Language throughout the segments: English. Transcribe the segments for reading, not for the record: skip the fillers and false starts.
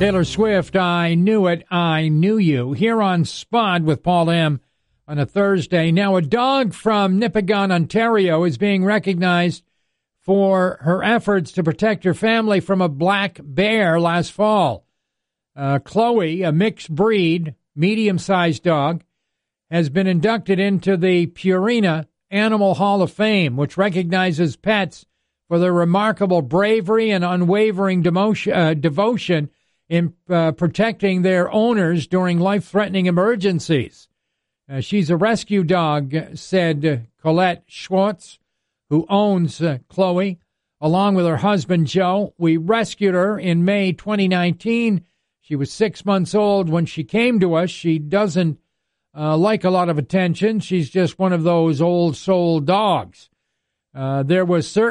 Taylor Swift, I Knew It, I Knew You, here on Spot with Paul M. on a Thursday. Now, a dog from Nipigon, Ontario, is being recognized for her efforts to protect her family from a black bear last fall. Chloe, a mixed breed, medium-sized dog, has been inducted into the Purina Animal Hall of Fame, which recognizes pets for their remarkable bravery and unwavering devotion in protecting their owners during life-threatening emergencies. She's a rescue dog, said Colette Schwartz, who owns Chloe, along with her husband, Joe. We rescued her in May 2019. She was 6 months old when she came to us. She doesn't like a lot of attention. She's just one of those old soul dogs. That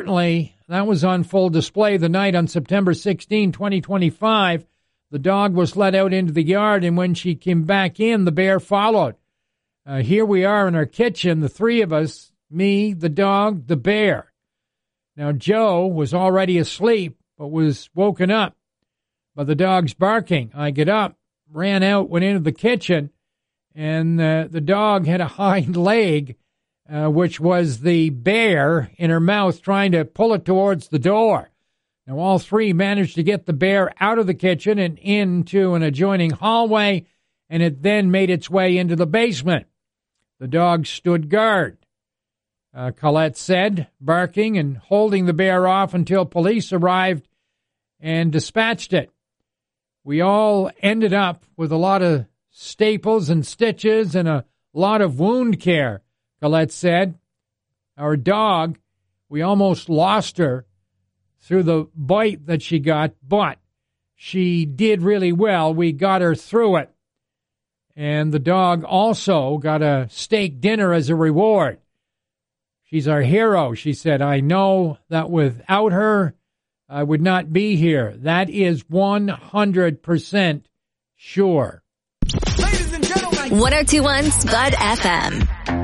was on full display the night on September 16, 2025. The dog was let out into the yard, and when she came back in, the bear followed. Here we are in our kitchen, the three of us, me, the dog, the bear. Now, Joe was already asleep, but was woken up by the dog's barking. I get up, ran out, went into the kitchen, and the dog had a hind leg, which was the bear in her mouth, trying to pull it towards the door. Now, all three managed to get the bear out of the kitchen and into an adjoining hallway, and it then made its way into the basement. The dog stood guard, Colette said, barking and holding the bear off until police arrived and dispatched it. We all ended up with a lot of staples and stitches and a lot of wound care, Colette said. Our dog, we almost lost her through the bite that she got, but she did really well. We got her through it. And the dog also got a steak dinner as a reward. She's our hero, she said. I know that without her, I would not be here. That is 100% sure. Ladies and gentlemen, 102.1 Spud FM.